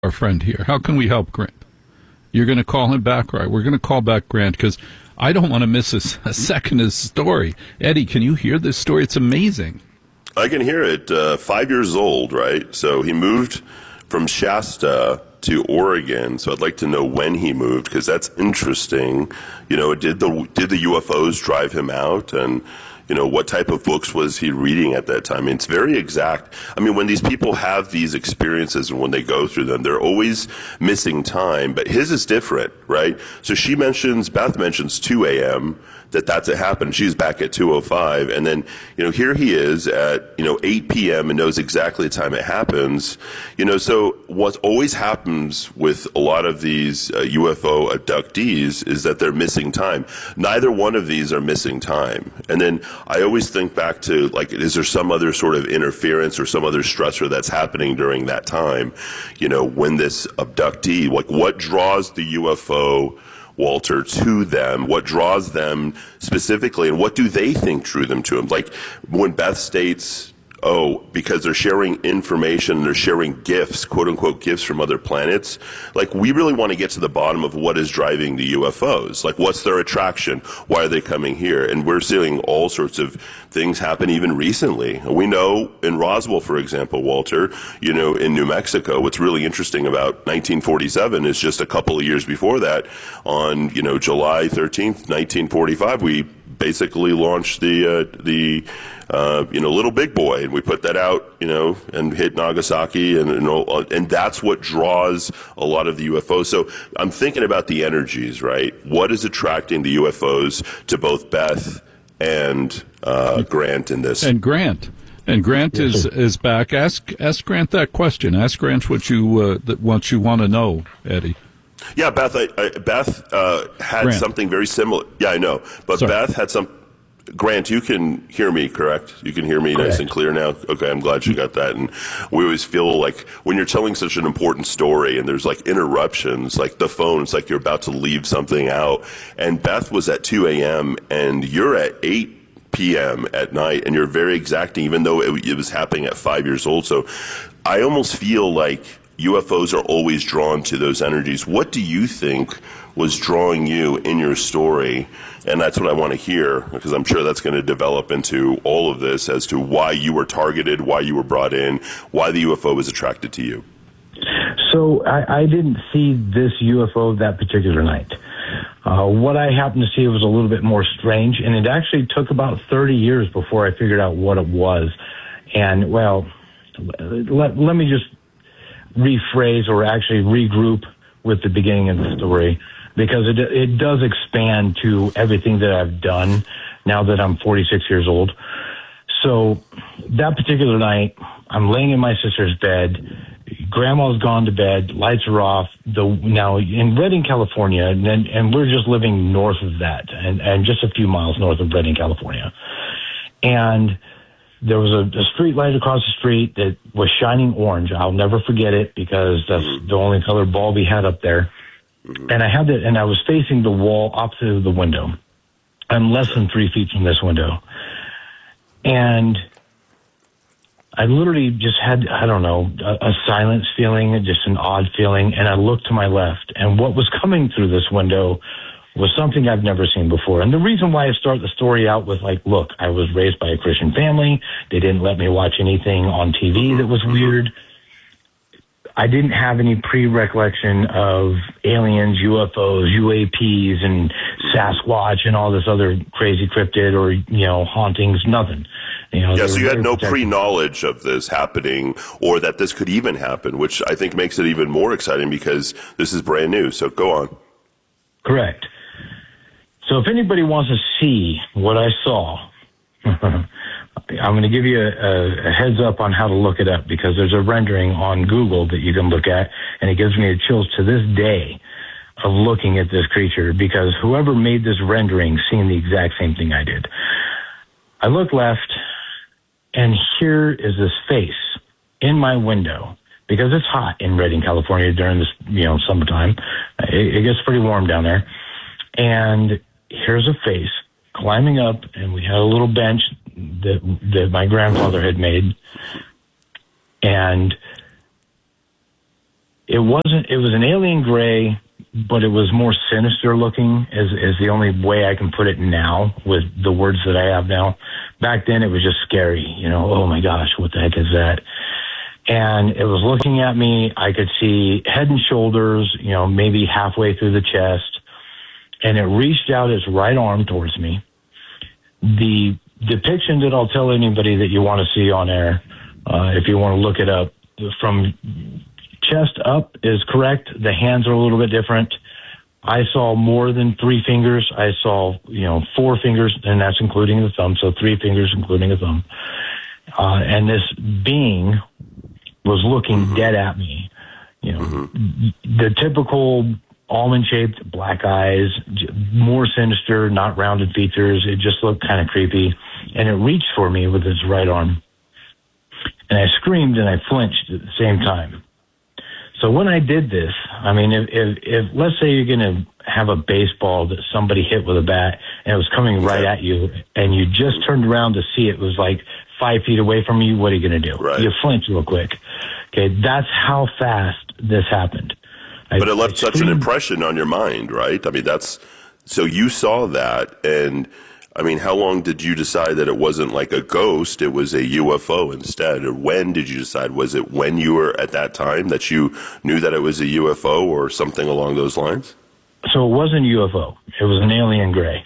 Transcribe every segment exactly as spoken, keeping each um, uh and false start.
our friend here. How can we help, Grant? You're going to call him back, right? We're going to call back Grant because I don't want to miss a, a second of this story. Eddie, can you hear this story? It's amazing. I can hear it. Uh, five years old, right? So he moved from Shasta to Oregon. So I'd like to know when he moved because that's interesting. You know, did the did the U F Os drive him out? And you know, what type of books was he reading at that time? I mean, it's very exact. I mean, when these people have these experiences and when they go through them, they're always missing time. But his is different, right? So she mentions, Beth mentions two a.m., that that's what happened. She's back at two oh five. And then, you know, here he is at, you know, eight p.m. and knows exactly the time it happens. You know, so what always happens with a lot of these uh, U F O abductees is that they're missing time. Neither one of these are missing time. And then I always think back to, like, is there some other sort of interference or some other stressor that's happening during that time? You know, when this abductee, like, what draws the U F O, Walter, to them? What draws them specifically, and what do they think drew them to him? Like when Beth states, oh, because they're sharing information, they're sharing gifts, quote unquote gifts from other planets. Like, we really want to get to the bottom of what is driving the U F Os. Like, what's their attraction? Why are they coming here? And we're seeing all sorts of things happen even recently. We know in Roswell, for example, Walter, you know, in New Mexico, what's really interesting about nineteen forty-seven is just a couple of years before that, on, you know, July thirteenth, nineteen forty-five, we basically launched the, uh, the, uh, you know, Little Big Boy, and we put that out, you know, and hit Nagasaki, and, and, all, and that's what draws a lot of the U F Os. So I'm thinking about the energies, right? What is attracting the U F Os to both Beth and uh, Grant in this? And Grant. And Grant is, is back. Ask ask Grant that question. Ask Grant what you uh, that what you want to know, Eddie. Yeah, Beth. I, I, Beth uh, had Grant. something very similar. Yeah, I know. But Sorry. Beth had some. Grant, you can hear me, correct? You can hear me Correct. nice and clear now? Okay, I'm glad you got that. And we always feel like when you're telling such an important story and there's like interruptions, like the phone, it's like you're about to leave something out. And Beth was at two a.m. and you're at eight p.m. at night, and you're very exacting, even though it, it was happening at five years old. So I almost feel like U F Os are always drawn to those energies. What do you think was drawing you in your story? And that's what I want to hear, because I'm sure that's going to develop into all of this as to why you were targeted, why you were brought in, why the U F O was attracted to you. So I, I didn't see this U F O that particular night. Uh, what I happened to see was a little bit more strange, and it actually took about thirty years before I figured out what it was. And, well, let, let me just rephrase or actually regroup with the beginning of the story, because it it does expand to everything that I've done now that I'm forty-six years old. So that particular night, I'm laying in my sister's bed. Grandma's gone to bed. Lights are off. The now in Redding, California, and and we're just living north of that, and, and just a few miles north of Redding, California. And there was a, a street light across the street that was shining orange. I'll never forget it because that's the only color bulb he had up there. And I had it, and I was facing the wall opposite the window. I'm less than three feet from this window. And I literally just had, I don't know, a, a silence feeling, just an odd feeling. And I looked to my left, and what was coming through this window was something I've never seen before. And the reason why I start the story out with, like, look, I was raised by a Christian family. They didn't let me watch anything on T V that was weird. I didn't have any pre-recollection of aliens, U F Os, U A Ps, and Sasquatch and all this other crazy cryptid or, you know, hauntings, nothing. You know, yeah, so you had no protected. pre-knowledge of this happening or that this could even happen, which I think makes it even more exciting because this is brand new. So go on. Correct. So if anybody wants to see what I saw, I'm going to give you a, a, a heads up on how to look it up, because there's a rendering on Google that you can look at, and it gives me a chills to this day of looking at this creature, because whoever made this rendering seen the exact same thing I did. I look left, and here is this face in my window, because it's hot in Redding, California during this, you know, summertime. It, it gets pretty warm down there. And here's a face climbing up, and we had a little bench that that my grandfather had made. And it wasn't, it was an alien gray, but it was more sinister looking is, is the only way I can put it now with the words that I have now. Back then it was just scary, you know, oh my gosh, what the heck is that? And it was looking at me. I could see head and shoulders, you know, maybe halfway through the chest. And it reached out its right arm towards me. The depiction that I'll tell anybody that you want to see on air, uh, if you want to look it up, from chest up is correct. The hands are a little bit different. I saw more than three fingers. I saw, you know, four fingers, and that's including the thumb. So three fingers, including the thumb. Uh, and this being was looking mm-hmm. dead at me. You know, mm-hmm. the typical almond-shaped black eyes, more sinister, not rounded features. It just looked kind of creepy. And it reached for me with its right arm. And I screamed and I flinched at the same time. So when I did this, I mean, if, if, if let's say you're going to have a baseball that somebody hit with a bat and it was coming right at you and you just turned around to see it was like five feet away from you, what are you going to do? Right. You flinch real quick. Okay, that's how fast this happened. But I, it left I such an impression on your mind, right? I mean, that's, so you saw that, and I mean, how long did you decide that it wasn't like a ghost, it was a U F O instead? Or when did you decide? Was it when you were at that time that you knew that it was a U F O or something along those lines? So it wasn't a U F O. It was an alien gray.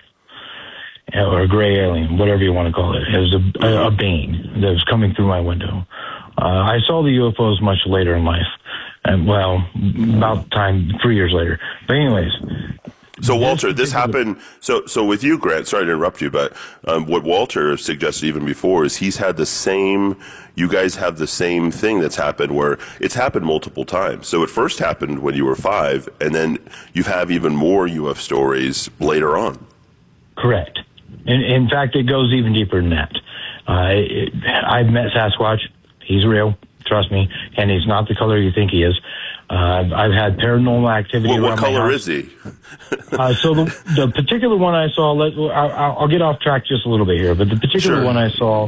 Or a gray alien, whatever you want to call it. It was a, a, a being that was coming through my window. Uh, I saw the U F Os much later in life. And, well, about time, three years later. But anyways. So, Walter, this happened, so so with you, Grant, sorry to interrupt you, but um, what Walter suggested even before is he's had the same, you guys have the same thing that's happened where it's happened multiple times. So it first happened when you were five, and then you have even more U F O stories later on. Correct. In, in fact, it goes even deeper than that. Uh, it, I've met Sasquatch. He's real. Trust me, and he's not the color you think he is. Uh, I've, I've had paranormal activity. Well, around what color my house. is he? uh, so the, the particular one I saw, let, I'll, I'll get off track just a little bit here, but the particular Sure. one I saw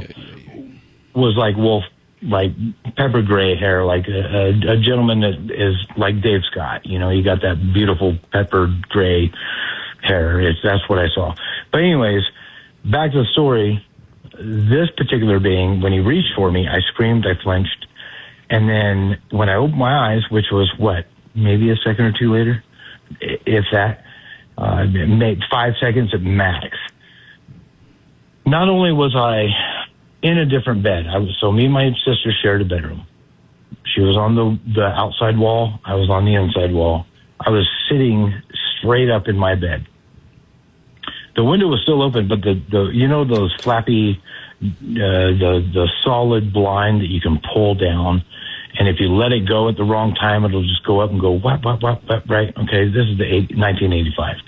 was like wolf, like pepper gray hair, like a, a, a gentleman that is like Dave Scott. You know, he got that beautiful pepper gray hair. It's, that's what I saw. But anyways, back to the story. This particular being, when he reached for me, I screamed, I flinched. And then when I opened my eyes, which was what, maybe a second or two later, if that, uh, made five seconds at max. Not only was I in a different bed, I was, so me and my sister shared a bedroom. She was on the, the outside wall. I was on the inside wall. I was sitting straight up in my bed. The window was still open, but the, the you know those flappy, uh, the the solid blind that you can pull down, and if you let it go at the wrong time, it'll just go up and go whap whap whap whap. Right? Okay, this is the eight, nineteen eighty-five.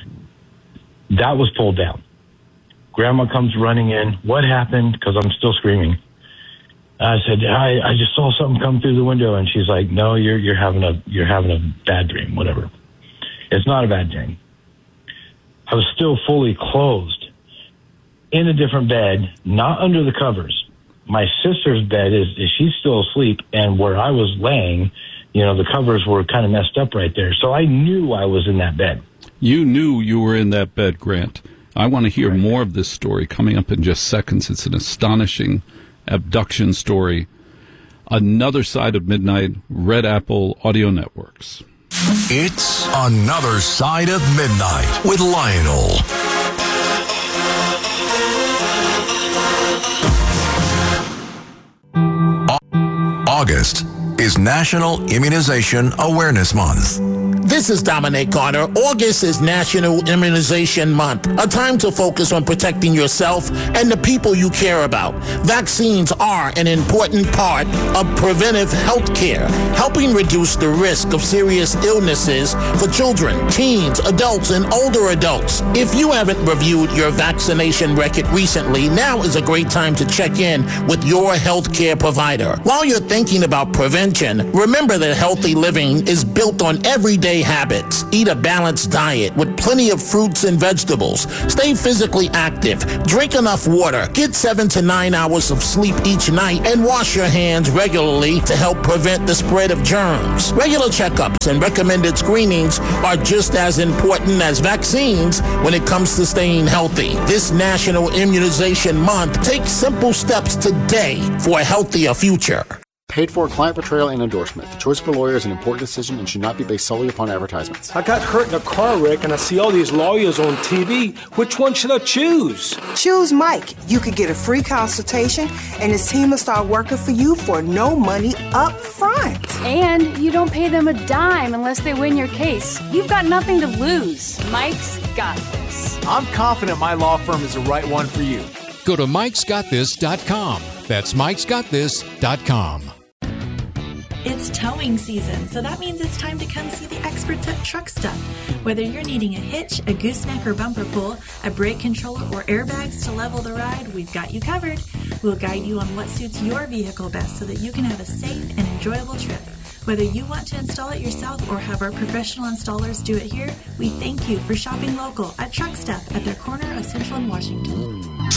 That was pulled down. Grandma comes running in. What happened? Because I'm still screaming. I said, I, I just saw something come through the window, and she's like, no, you're you're having a you're having a bad dream. Whatever. It's not a bad dream. I was still fully clothed in a different bed, not under the covers. My sister's bed is, is she's still asleep, and where I was laying, you know, the covers were kind of messed up right there. So I knew I was in that bed. You knew you were in that bed, Grant. I want to hear right. more of this story coming up in just seconds. It's an astonishing abduction story. Another Side of Midnight, Red Apple Audio Networks. It's Another Side of Midnight with Lionel. August is National Immunization Awareness Month. This is Dominic Carter. August is National Immunization Month, a time to focus on protecting yourself and the people you care about. Vaccines are an important part of preventive health care, helping reduce the risk of serious illnesses for children, teens, adults, and older adults. If you haven't reviewed your vaccination record recently, now is a great time to check in with your health care provider. While you're thinking about prevention, remember that healthy living is built on everyday everyday habits. Eat a balanced diet with plenty of fruits and vegetables. Stay physically active. Drink enough water. Get seven to nine hours of sleep each night and wash your hands regularly to help prevent the spread of germs. Regular checkups and recommended screenings are just as important as vaccines when it comes to staying healthy. This National Immunization Month, take simple steps today for a healthier future. Paid for client portrayal and endorsement. The choice of a lawyer is an important decision and should not be based solely upon advertisements. I got hurt in a car wreck and I see all these lawyers on T V. Which one should I choose? Choose Mike. You could get a free consultation and his team will start working for you for no money up front. And you don't pay them a dime unless they win your case. You've got nothing to lose. Mike's got this. I'm confident my law firm is the right one for you. Go to mikes got this dot com. That's mikes got this dot com. It's towing season, so that means it's time to come see the experts at Truck Stuff. Whether you're needing a hitch, a gooseneck or bumper pull, a brake controller, or airbags to level the ride, we've got you covered. We'll guide you on what suits your vehicle best so that you can have a safe and enjoyable trip. Whether you want to install it yourself or have our professional installers do it here, we thank you for shopping local at Truck Stuff at their corner of Central and Washington.